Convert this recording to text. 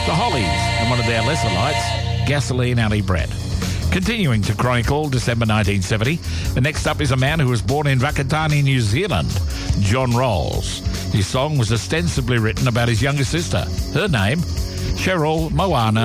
The Hollies, and one of their lesser lights, Gasoline Alley Bread. Continuing to chronicle December 1970, the next up is a man who was born in Whakatane, New Zealand, John Rolls. His song was ostensibly written about his younger sister. Her name, Cheryl Moana